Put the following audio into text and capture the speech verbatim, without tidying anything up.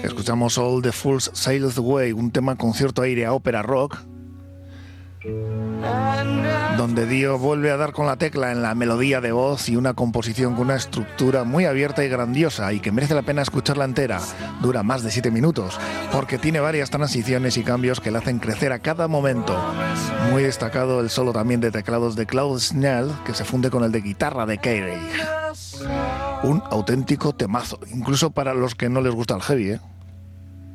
Escuchamos All the Fools Sail Away, un tema con cierto aire a ópera rock, donde Dio vuelve a dar con la tecla en la melodía de voz y una composición con una estructura muy abierta y grandiosa y que merece la pena escucharla entera. Dura más de siete minutos porque tiene varias transiciones y cambios que la hacen crecer a cada momento. Muy destacado el solo también de teclados de Claude Snell, que se funde con el de guitarra de Carey. Un auténtico temazo, incluso para los que no les gusta el heavy, ¿eh?